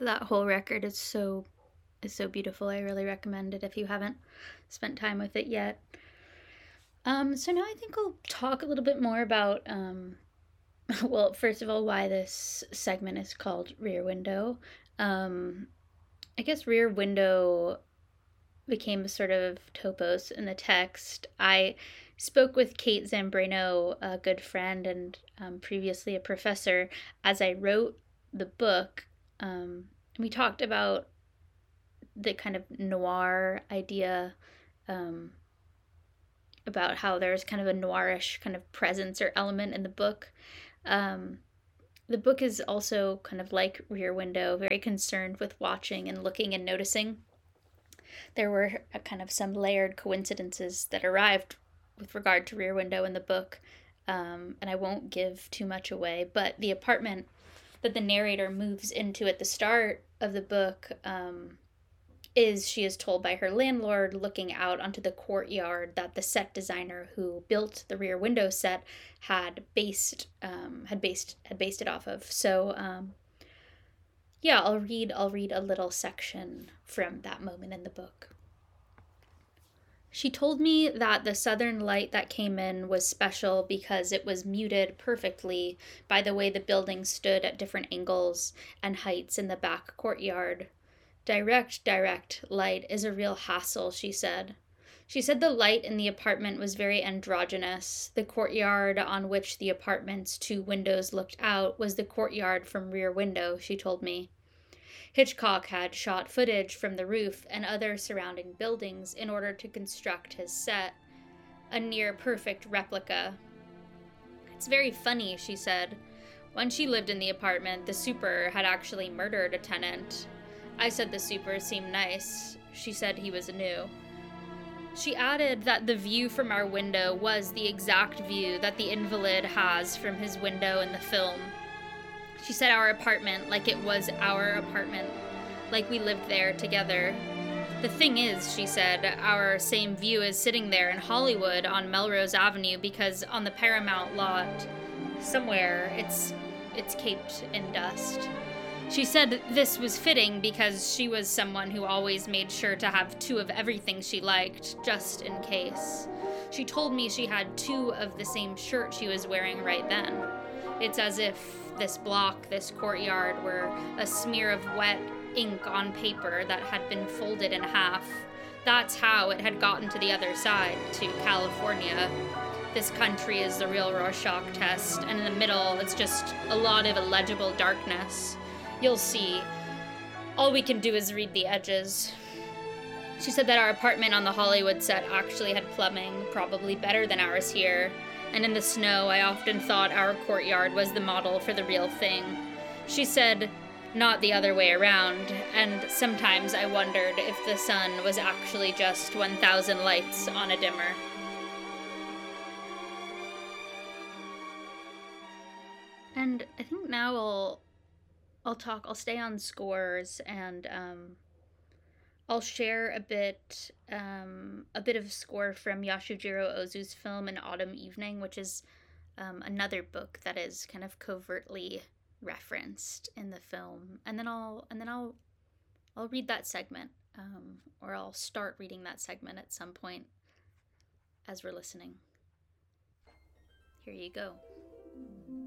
That whole record is so beautiful. I really recommend it if you haven't spent time with it yet. So now I think I'll talk a little bit more about well, first of all, why this segment is called Rear Window. Um, I guess Rear Window became a sort of topos in the text. I spoke with Kate Zambrano, a good friend and previously a professor, as I wrote the book. We talked about the kind of noir idea, um, about how there's kind of a noirish kind of presence or element in the book. Um, the book is also kind of like Rear Window, very concerned with watching and looking and noticing. There were kind of some layered coincidences that arrived with regard to Rear Window in the book, and I won't give too much away, but the apartment that the narrator moves into at the start of the book is, she is told by her landlord, looking out onto the courtyard that the set designer who built the Rear Window set had based it off of. So yeah, I'll read a little section from that moment in the book. She told me that the southern light that came in was special because it was muted perfectly by the way the building stood at different angles and heights in the back courtyard. Direct light is a real hassle, she said. She said the light in the apartment was very androgynous. The courtyard on which the apartment's two windows looked out was the courtyard from Rear Window, she told me. Hitchcock had shot footage from the roof and other surrounding buildings in order to construct his set, a near perfect replica. It's very funny, she said. When she lived in the apartment, the super had actually murdered a tenant. I said the super seemed nice. She said he was new. She added that the view from our window was the exact view that the invalid has from his window in the film. She said our apartment like it was our apartment, like we lived there together. The thing is, she said, our same view is sitting there in Hollywood on Melrose Avenue because on the Paramount lot, somewhere, it's caped in dust. She said this was fitting because she was someone who always made sure to have two of everything she liked, just in case. She told me she had two of the same shirt she was wearing right then. It's as if this block, this courtyard, were a smear of wet ink on paper that had been folded in half. That's how it had gotten to the other side, to California. This country is the real Rorschach test, and in the middle, it's just a lot of illegible darkness. You'll see. All we can do is read the edges. She said that our apartment on the Hollywood set actually had plumbing, probably better than ours here. And in the snow, I often thought our courtyard was the model for the real thing. She said, not the other way around, and sometimes I wondered if the sun was actually just 1,000 lights on a dimmer. And I think now I'll stay on scores, and I'll share a bit of score from Yasujiro Ozu's film An Autumn Evening, which is another book that is kind of covertly referenced in the film, and then I'll read that segment, or I'll start reading that segment at some point as we're listening. Here you go.